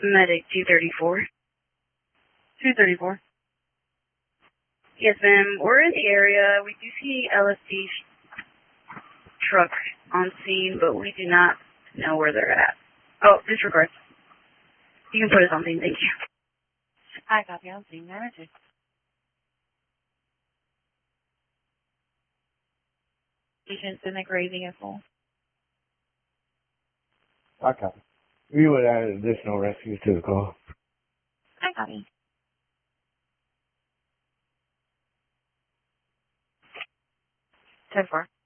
Medic 234. 234. Yes, ma'am. We're in the area. We do see LSD truck on scene, but we do not know where they're at. Oh, disregard. You can put us on scene. Thank you. I copy. On scene manager. Patients in the gray vehicle. I copy. We would add additional rescues to the call. I copy. 10-4.